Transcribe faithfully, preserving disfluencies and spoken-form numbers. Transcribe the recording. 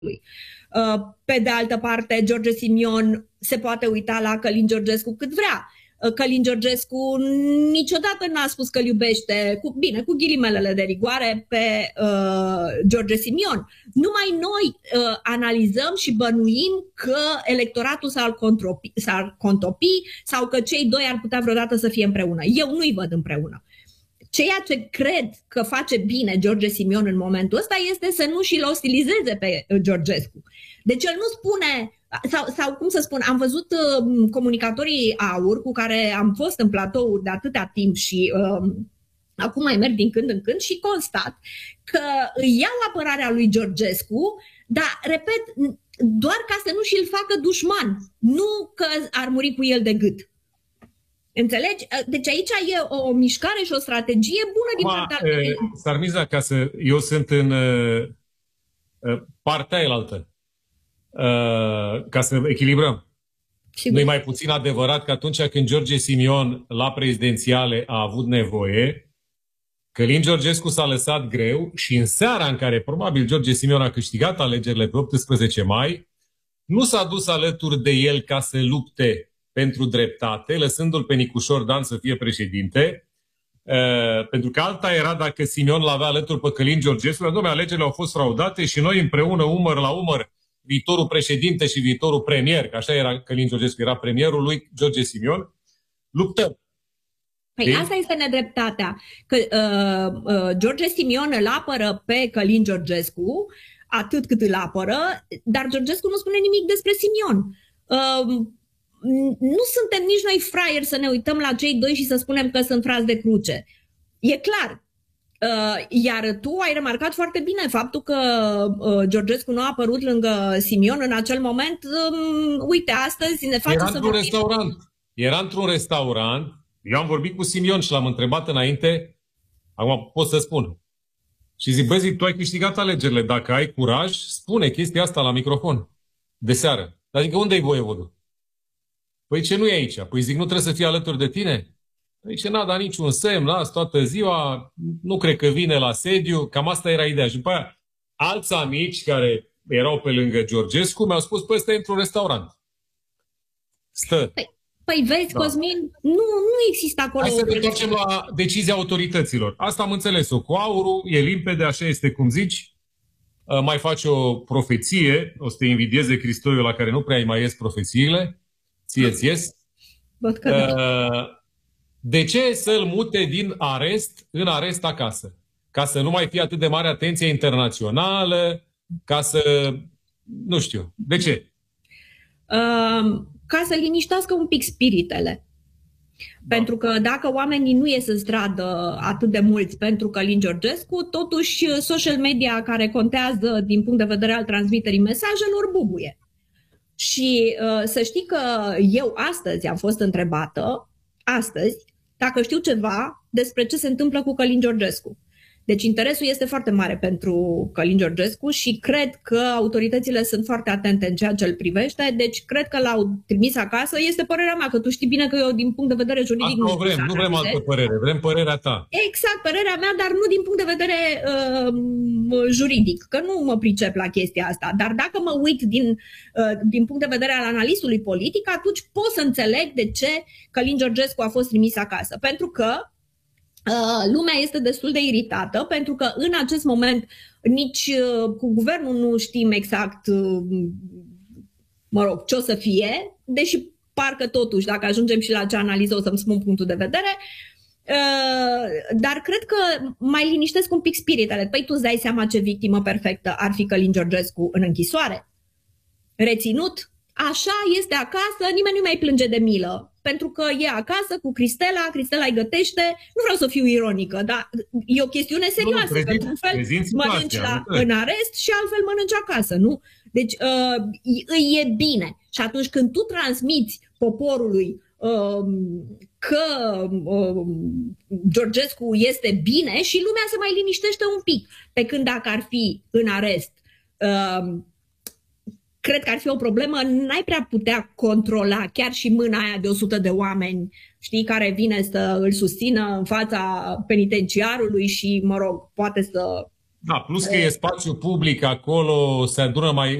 lui. Pe de altă parte, George Simion se poate uita la Călin Georgescu cât vrea. Călin Georgescu niciodată n-a spus că îl iubește, cu, bine, cu ghilimelele de rigoare, pe uh, George Simion. Numai noi uh, analizăm și bănuim că electoratul s-ar contopi, s-ar contopi sau că cei doi ar putea vreodată să fie împreună. Eu nu-i văd împreună. Ceea ce cred că face bine George Simion în momentul ăsta este să nu și-l ostilizeze pe Georgescu. Deci el nu spune, sau, sau cum să spun, am văzut uh, comunicatorii AUR cu care am fost în platouri de atâtea timp și uh, acum mai merg din când în când și constat că îi iau apărarea lui Georgescu, dar, repet, doar ca să nu și-l facă dușman, nu că ar muri cu el de gât. Înțelegi? Deci aici e o, o mișcare și o strategie bună din partea lui. Sarmiza, ca să eu sunt în uh, partea elaltă, uh, ca să echilibrăm. Nu e mai puțin adevărat că atunci când George Simion la prezidențiale a avut nevoie, Călin Georgescu s-a lăsat greu și în seara în care probabil George Simion a câștigat alegerile pe optsprezece mai, nu s-a dus alături de el ca să lupte pentru dreptate, lăsându-l pe Nicușor Dan să fie președinte, uh, pentru că alta era dacă Simion l-avea alături pe Călin Georgescu, dar, dom'le, alegerile au fost fraudate și noi împreună, umăr la umăr, viitorul președinte și viitorul premier, că așa era Călin Georgescu, era premierul lui George Simion, luptăm. Păi de? Asta este nedreptatea, că uh, uh, George Simion îl apără pe Călin Georgescu, atât cât îl apără, dar Georgescu nu spune nimic despre Simion. Uh, Nu suntem nici noi fraieri să ne uităm la cei doi și să spunem că sunt frați de cruce. E clar. Iar tu ai remarcat foarte bine faptul că Georgescu nu a apărut lângă Simion în acel moment. Uite, astăzi ne face Era să într-un restaurant. Era într-un restaurant. Eu am vorbit cu Simion și l-am întrebat înainte. Acum pot să spun. Și zic, bă, zic, tu ai câștigat alegerile. Dacă ai curaj, spune chestia asta la microfon. De seară. Adică unde e voievodul? Păi ce nu e aici? Păi zic, nu trebuie să fie alături de tine? Păi ce n-a dat niciun semn, las toată ziua, nu cred că vine la sediu, cam asta era ideea. Și după aia, alți amici care erau pe lângă Georgescu mi-au spus, păi ăsta e într-un restaurant. Stă. Păi, păi vezi, da. Cosmin, nu, nu există acolo... Hai să ne întoarcem la decizia autorităților. Asta am înțeles-o. Cu aurul e limpede, așa este cum zici. Mai faci o profeție, o să te invidieze Cristoiu la care nu prea îi mai ies profețiile. Ție-ți ies. De ce să-l mute din arest în arest acasă? Ca să nu mai fie atât de mare atenție internațională, ca să... nu știu. De ce? Uh, ca să liniștească un pic spiritele. Da. Pentru că dacă oamenii nu ies în stradă atât de mulți pentru Călin Georgescu, totuși social media care contează din punct de vedere al transmiterii mesajelor bubuie. Și uh, să știi că eu astăzi am fost întrebată, astăzi, dacă știu ceva despre ce se întâmplă cu Călin Georgescu. Deci interesul este foarte mare pentru Călin Georgescu și cred că autoritățile sunt foarte atente în ceea ce îl privește, deci cred că l-au trimis acasă. Este părerea mea, că tu știi bine că eu din punct de vedere juridic... Asta nu vrem, nu vrem altă părere, vrem părerea ta. Exact, părerea mea, dar nu din punct de vedere uh, juridic, că nu mă pricep la chestia asta. Dar dacă mă uit din, uh, din punct de vedere al analistului politic, atunci pot să înțeleg de ce Călin Georgescu a fost trimis acasă. Pentru că Uh, lumea este destul de iritată pentru că în acest moment nici uh, cu guvernul nu știm exact uh, mă rog, ce o să fie, deși parcă totuși, dacă ajungem și la ce analiză, o să-mi spun punctul de vedere, uh, dar cred că mai liniștesc un pic spiritele. Păi tu îți dai seama ce victimă perfectă ar fi Călin Georgescu în închisoare? Reținut? Așa este acasă, nimeni nu mai plânge de milă. Pentru că e acasă cu Cristela, Cristela îi gătește. Nu vreau să fiu ironică, dar e o chestiune serioasă. Nu, prezint, că într-un fel mănânci la, în arest și altfel mănânci acasă, nu? Deci uh, îi e bine. Și atunci când tu transmiți poporului uh, că uh, Georgescu este bine, și lumea se mai liniștește un pic. Pe când dacă ar fi în arest... Uh, cred că ar fi o problemă, n-ai prea putea controla chiar și mâna aia de o sută de oameni, știi, care vine să îl susțină în fața penitenciarului și, mă rog, poate să Da, plus că e spațiu public acolo, se adună mai